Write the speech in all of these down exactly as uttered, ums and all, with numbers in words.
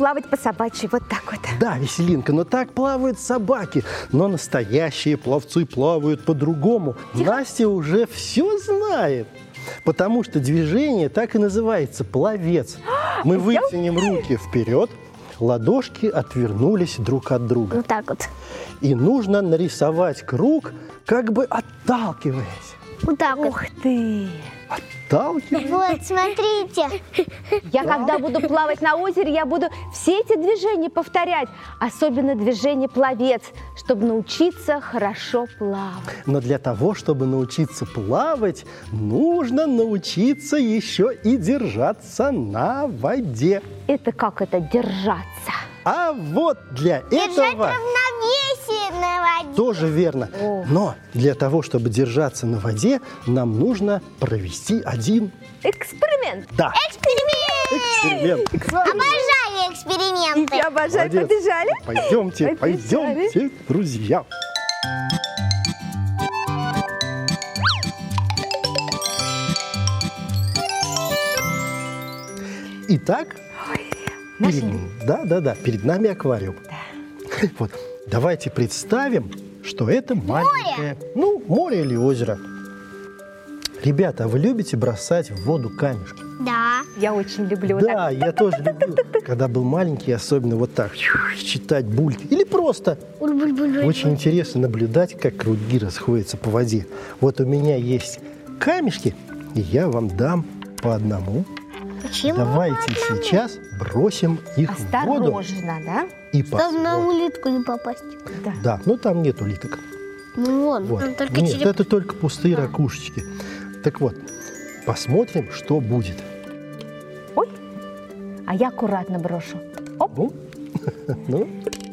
плавать по собачьи, вот так вот. Да, Веселинка, но так плавают собаки. Но настоящие пловцы плавают по-другому. Настя уже все знает. Потому что движение так и называется – пловец. Мы вытянем руки вперед, ладошки отвернулись друг от друга. Вот так вот. И нужно нарисовать круг, как бы отталкиваясь. Вот так вот. Ух ты! Отталкиваясь. Вот, смотрите. Я когда буду плавать на озере, я буду все эти движения повторять. Особенно движение пловец, чтобы научиться хорошо плавать. Но для того, чтобы научиться плавать, нужно научиться еще и держаться на воде. Это как это держаться? А вот для Держать этого... равновесие на воде. Тоже верно. О. Но для того, чтобы держаться на воде, нам нужно провести один... Эксперимент. Да, Эксперимент. эксперимент. Обожаю эксперименты. Я обожаю. Молодец. Побежали? Пойдемте, Побежали. пойдемте, друзья. Итак, перед, да, да, да, перед нами аквариум. Вот, давайте представим, что это маленькое, ну, море или озеро. Ребята, а вы любите бросать в воду камешки? Да. Я очень люблю. Да, я тоже люблю. Когда был маленький, особенно вот так, читать бульки. Или просто Буль-буль-буль-буль. очень интересно наблюдать, как круги расходятся по воде. Вот у меня есть камешки, и я вам дам по одному. Почему? Давайте сейчас бросим их в воду Осторожно, да? и Чтобы на посмотрим. улитку не попасть. Да. Да, ну там нет улиток. Ну вон, Вот. там только Нет, череп. это только пустые ракушечки. Так вот, посмотрим, что будет. Ой, а я аккуратно брошу. Оп. Ну, ну.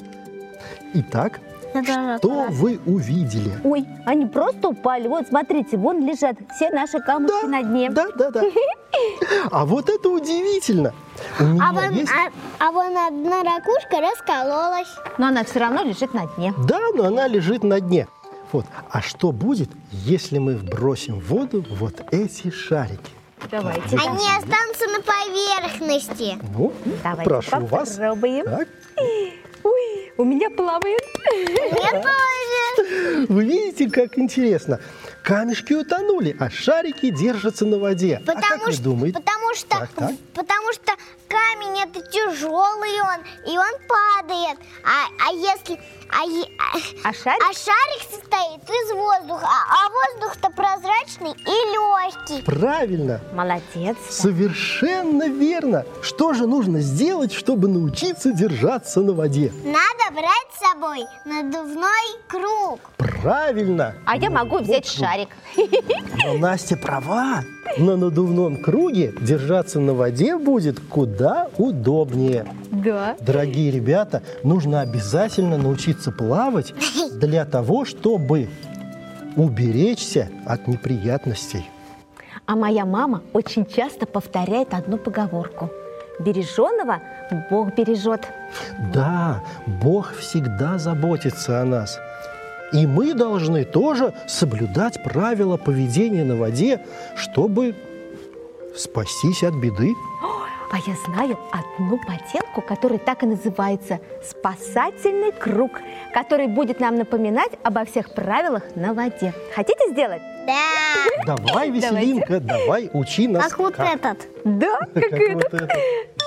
Итак, Это что вы увидели? Ой, они просто упали. Вот, смотрите, вон лежат все наши камушки на дне. Да, да, да. А вот это удивительно. У меня А вон, есть... а, а вон одна ракушка раскололась. Но она все равно лежит на дне. Да, но она лежит на дне. Вот. А что будет, если мы вбросим в воду вот эти шарики? Давайте. Они останутся на поверхности. Ну, Давайте прошу вас. попробуем. Так. Ой, у меня плавает. Я тоже. Вы видите, как интересно? Камешки утонули, а шарики держатся на воде. а как Потому вы что, думаете? потому что, Так, так. потому что камень это тяжелый он, и он падает. А, а если, а, е- А шарик? а шарик состоит из воздуха, а, а воздух-то прозрачный и легкий. Правильно. Молодец. Совершенно верно. Что же нужно сделать, чтобы научиться держаться на воде? Надо брать с собой надувной круг. Правильно. А я могу взять шарик. Но Настя права. На надувном круге держаться на воде будет куда удобнее. Да. Дорогие ребята, нужно обязательно научиться плавать для того, чтобы уберечься от неприятностей. А моя мама очень часто повторяет одну поговорку. Береженого Бог бережет. Да, Бог всегда заботится о нас. И мы должны тоже соблюдать правила поведения на воде, чтобы спастись от беды. А я знаю одну поделку, которая так и называется «Спасательный круг», который будет нам напоминать обо всех правилах на воде. Хотите сделать? Да. Давай, Веселинка, давай, учи нас. Как вот этот. Да, как, Как это. вот это.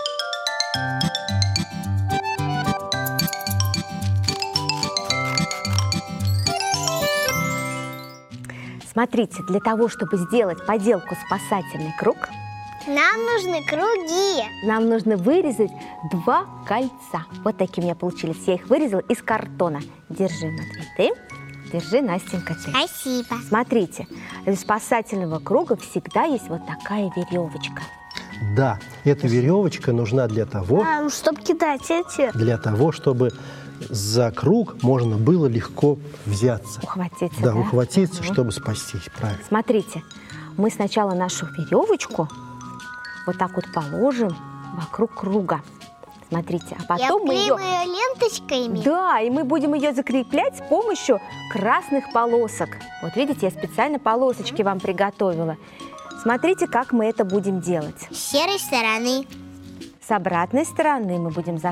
Смотрите, для того, чтобы сделать поделку «Спасательный круг», Нам нужны круги. нам нужно вырезать два кольца. Вот такие у меня получились. Я их вырезала из картона. Держи, Матвей, ты. Держи, Настенька, ты. Спасибо. Смотрите, для спасательного круга всегда есть вот такая веревочка. Да, эта веревочка нужна для того, А, ну, чтоб кидать эти. для того, чтобы за круг можно было легко взяться. Ухватиться, Да, да? ухватиться, Мгм. чтобы спастись, правильно. Смотрите, мы сначала нашу веревочку вот так вот положим вокруг круга. Смотрите, а Я потом мы вклею ее... ее ленточками. Да, и мы будем ее закреплять с помощью красных полосок. Вот видите, я специально полосочки вам приготовила. Смотрите, как мы это будем делать. С серой стороны. С обратной стороны мы будем